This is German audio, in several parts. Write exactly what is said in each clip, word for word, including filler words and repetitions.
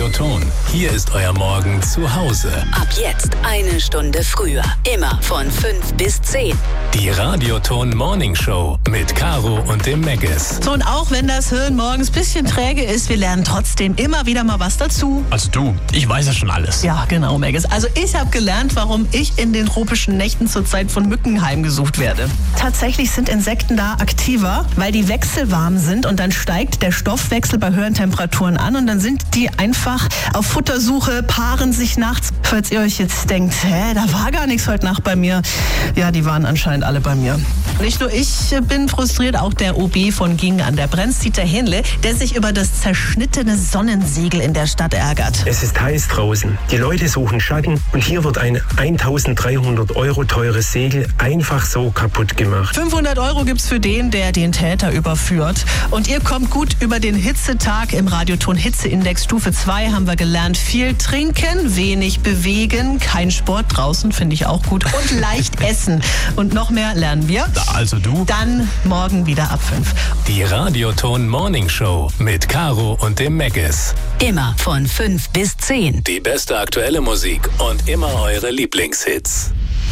Radioton. Hier ist euer Morgen zu Hause. Ab jetzt eine Stunde früher. Immer von fünf bis zehn. Die Radioton Morning Show mit Caro und dem Meggis. So, und auch wenn das Hirn morgens ein bisschen träge ist, wir lernen trotzdem immer wieder mal was dazu. Also du, ich weiß ja schon alles. Ja, genau, Meggis. Also ich habe gelernt, warum ich in den tropischen Nächten zurzeit von Mücken heimgesucht werde. Tatsächlich sind Insekten da aktiver, weil die wechselwarm sind und dann steigt der Stoffwechsel bei höheren Temperaturen an und dann sind die einfach auf Futtersuche, paaren sich nachts. Falls ihr euch jetzt denkt, hä, da war gar nichts heute Nacht bei mir. Ja, die waren anscheinend alle bei mir. Nicht nur ich bin frustriert, auch der O B von Gingen an der Brenz, Dieter Hähnle, der sich über das zerschnittene Sonnensegel in der Stadt ärgert. Es ist heiß draußen. Die Leute suchen Schatten und hier wird ein eintausenddreihundert Euro teures Segel einfach so kaputt gemacht. fünfhundert Euro gibt's für den, der den Täter überführt. Und ihr kommt gut über den Hitzetag. Im Radioton Hitzeindex Stufe zwei haben wir gelernt, viel trinken, wenig bewegen, kein Sport draußen, finde ich auch gut, und leicht essen. Und noch mehr lernen wir. Also du? Dann morgen wieder ab fünf. Die Radioton Morning Show mit Caro und dem Meggis. Immer von fünf bis zehn. Die beste aktuelle Musik und immer eure Lieblingshits.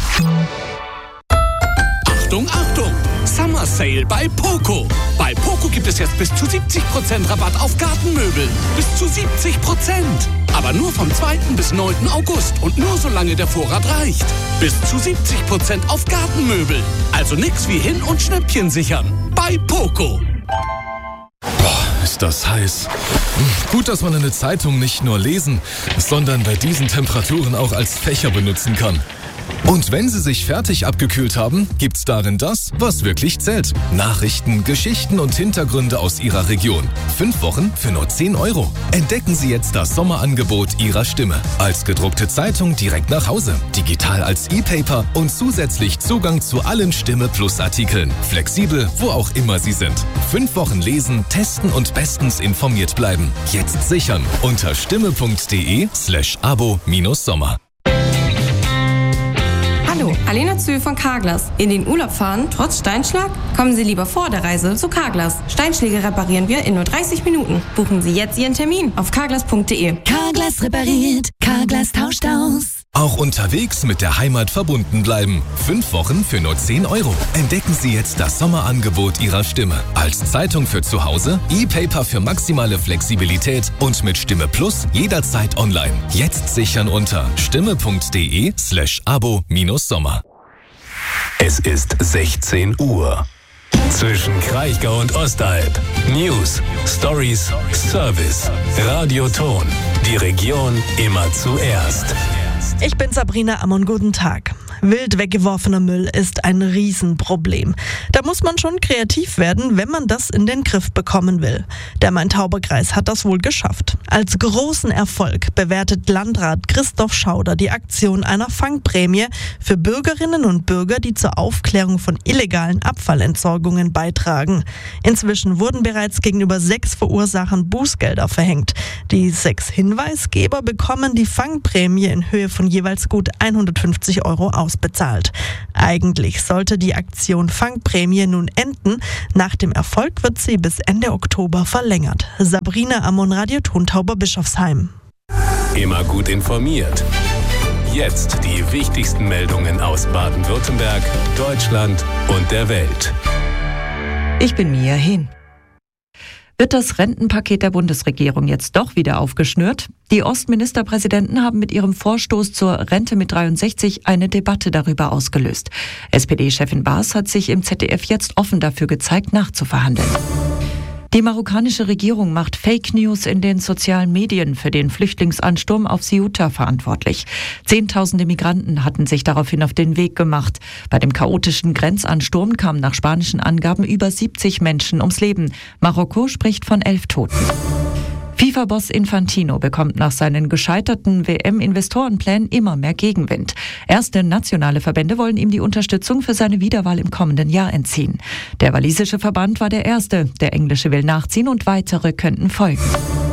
Achtung, Achtung! Summer Sale bei Poco. Bei Poco gibt es jetzt bis zu siebzig Prozent Rabatt auf Gartenmöbel. Bis zu siebzig Prozent. Aber nur vom zweiten bis neunten August und nur solange der Vorrat reicht. Bis zu siebzig Prozent auf Gartenmöbel. Also nix wie hin und Schnäppchen sichern. Bei Poco. Boah, ist das heiß. Gut, dass man eine Zeitung nicht nur lesen, sondern bei diesen Temperaturen auch als Fächer benutzen kann. Und wenn Sie sich fertig abgekühlt haben, gibt's darin das, was wirklich zählt. Nachrichten, Geschichten und Hintergründe aus Ihrer Region. Fünf Wochen für nur zehn Euro. Entdecken Sie jetzt das Sommerangebot Ihrer Stimme. Als gedruckte Zeitung direkt nach Hause, digital als E-Paper und zusätzlich Zugang zu allen Stimme Plus Artikeln. Flexibel, wo auch immer Sie sind. Fünf Wochen lesen, testen und bestens informiert bleiben. Jetzt sichern unter stimme.de slash abo minus Sommer. Hallo, Alena Zühl von Carglass. In den Urlaub fahren, trotz Steinschlag? Kommen Sie lieber vor der Reise zu Carglass. Steinschläge reparieren wir in nur dreißig Minuten. Buchen Sie jetzt Ihren Termin auf carglass punkt de. Carglass repariert, Carglass tauscht aus. Auch unterwegs mit der Heimat verbunden bleiben. Fünf Wochen für nur zehn Euro. Entdecken Sie jetzt das Sommerangebot Ihrer Stimme. Als Zeitung für zu Hause, E-Paper für maximale Flexibilität und mit Stimme Plus jederzeit online. Jetzt sichern unter stimme.de slash abo minus Sommer. Es ist sechzehn Uhr. Zwischen Kraichgau und Ostalb. News, Stories, Service. Radioton. Die Region immer zuerst. Ich bin Sabrina Ammon, guten Tag. Wild weggeworfener Müll ist ein Riesenproblem. Da muss man schon kreativ werden, wenn man das in den Griff bekommen will. Der Main-Tauber-Kreis hat das wohl geschafft. Als großen Erfolg bewertet Landrat Christoph Schauder die Aktion einer Fangprämie für Bürgerinnen und Bürger, die zur Aufklärung von illegalen Abfallentsorgungen beitragen. Inzwischen wurden bereits gegenüber sechs Verursachern Bußgelder verhängt. Die sechs Hinweisgeber bekommen die Fangprämie in Höhe von jeweils gut hundertfünfzig Euro ausbezahlt. Eigentlich sollte die Aktion Fangprämie nun enden. Nach dem Erfolg wird sie bis Ende Oktober verlängert. Sabrina Ammon, Radioton Tauberbischofsheim. Immer gut informiert. Jetzt die wichtigsten Meldungen aus Baden-Württemberg, Deutschland und der Welt. Ich bin Mia Hin. Wird das Rentenpaket der Bundesregierung jetzt doch wieder aufgeschnürt? Die Ostministerpräsidenten haben mit ihrem Vorstoß zur Rente mit dreiundsechzig eine Debatte darüber ausgelöst. S P D-Chefin Baas hat sich im Z D F jetzt offen dafür gezeigt, nachzuverhandeln. Die marokkanische Regierung macht Fake News in den sozialen Medien für den Flüchtlingsansturm auf Ceuta verantwortlich. Zehntausende Migranten hatten sich daraufhin auf den Weg gemacht. Bei dem chaotischen Grenzansturm kamen nach spanischen Angaben über siebzig Menschen ums Leben. Marokko spricht von elf Toten. FIFA-Boss Infantino bekommt nach seinen gescheiterten W M-Investorenplänen immer mehr Gegenwind. Erste nationale Verbände wollen ihm die Unterstützung für seine Wiederwahl im kommenden Jahr entziehen. Der walisische Verband war der erste, der englische will nachziehen und weitere könnten folgen.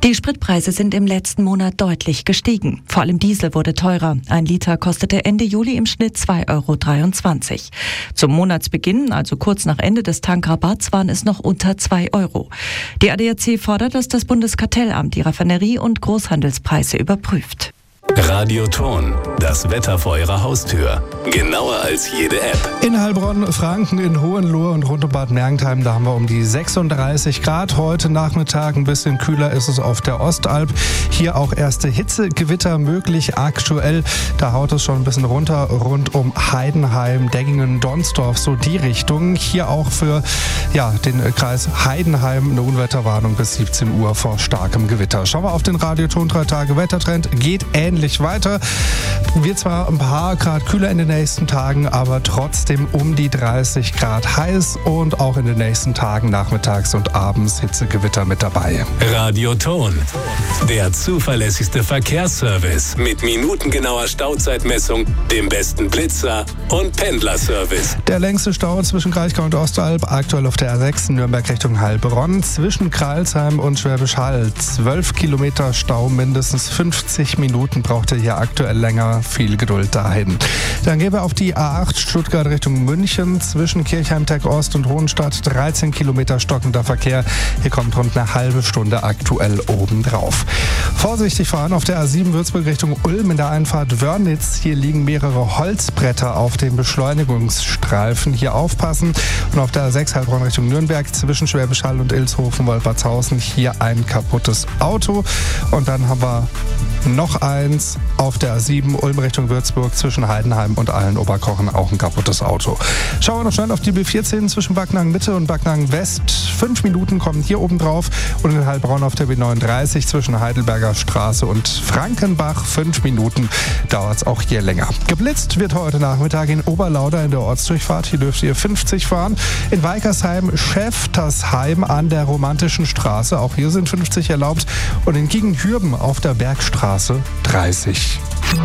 Die Spritpreise sind im letzten Monat deutlich gestiegen. Vor allem Diesel wurde teurer. Ein Liter kostete Ende Juli im Schnitt zwei Euro dreiundzwanzig. Zum Monatsbeginn, also kurz nach Ende des Tankrabatts, waren es noch unter zwei Euro. Die A D A C fordert, dass das Bundeskartellamt die Raffinerie- und Großhandelspreise überprüft. Radioton, das Wetter vor Ihrer Haustür. Genauer als jede App. In Heilbronn, Franken, in Hohenlohe und rund um Bad Mergentheim, da haben wir um die sechsunddreißig Grad. Heute Nachmittag ein bisschen kühler ist es auf der Ostalb. Hier auch erste Hitzegewitter möglich aktuell. Da haut es schon ein bisschen runter rund um Heidenheim, Deggingen, Donsdorf, so die Richtung. Hier auch für ja, den Kreis Heidenheim eine Unwetterwarnung bis siebzehn Uhr vor starkem Gewitter. Schauen wir auf den Radioton drei Tage Wettertrend. Geht ähnlich weiter. Wird zwar ein paar Grad kühler in den nächsten Tagen, aber trotzdem um die dreißig Grad heiß und auch in den nächsten Tagen nachmittags und abends Hitzegewitter mit dabei. Radioton, der zuverlässigste Verkehrsservice mit minutengenauer Stauzeitmessung, dem besten Blitzer und Pendlerservice. Der längste Stau zwischen Kraichgau und Ostalb aktuell auf der A sechs Nürnberg Richtung Heilbronn. Zwischen Crailsheim und Schwäbisch Hall zwölf Kilometer Stau, mindestens fünfzig Minuten braucht ihr hier aktuell länger. Viel Geduld dahin. Dann gehen wir auf die A acht Stuttgart Richtung München. Zwischen Kirchheim-Tech Ost und Hohenstadt dreizehn Kilometer stockender Verkehr. Hier kommt rund eine halbe Stunde aktuell obendrauf. Vorsichtig fahren auf der A sieben Würzburg Richtung Ulm in der Einfahrt Wörnitz. Hier liegen mehrere Holzbretter auf dem Beschleunigungsstreifen. Hier aufpassen. Und auf der A sechs Heilbronn Richtung Nürnberg zwischen Schwäbisch Hall und Ilshofen-Wolpertshausen hier ein kaputtes Auto. Und dann haben wir noch eins auf der A sieben Ulm Richtung Würzburg zwischen Heidenheim und Allen-Oberkochen, auch ein kaputtes Auto. Schauen wir noch schnell auf die B vierzehn zwischen Backnang Mitte und Backnang West. Fünf Minuten kommen hier oben drauf und in Heilbronn auf der B neununddreißig zwischen Heidelberger Straße und Frankenbach. Fünf Minuten dauert es auch hier länger. Geblitzt wird heute Nachmittag in Oberlauder in der Ortsdurchfahrt. Hier dürft ihr fünfzig fahren. In Weikersheim, Schäftersheim an der Romantischen Straße. Auch hier sind fünfzig erlaubt. Und in Giegenhürben auf der Bergstraße dreißig.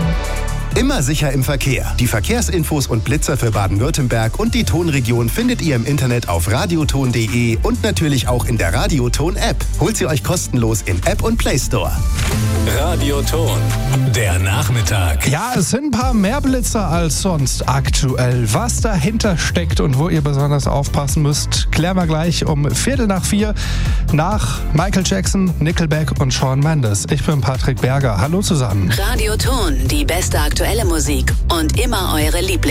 Immer sicher im Verkehr. Die Verkehrsinfos und Blitzer für Baden-Württemberg und die Tonregion findet ihr im Internet auf radioton punkt de und natürlich auch in der Radioton-App. Holt sie euch kostenlos in App und Play Store. Radioton, der Nachmittag. Ja, es sind ein paar mehr Blitzer als sonst aktuell. Was dahinter steckt und wo ihr besonders aufpassen müsst, klären wir gleich um Viertel nach vier nach Michael Jackson, Nickelback und Shawn Mendes. Ich bin Patrick Berger. Hallo zusammen. Radioton, die beste aktuelle Musik und immer eure Lieblings